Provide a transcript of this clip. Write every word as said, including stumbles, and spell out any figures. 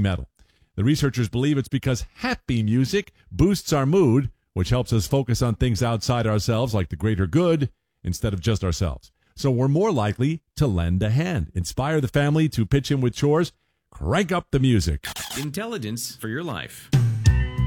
metal. The researchers believe it's because happy music boosts our mood, which helps us focus on things outside ourselves like the greater good instead of just ourselves. So we're more likely to lend a hand, inspire the family to pitch in with chores, crank up the music. Intelligence for your life.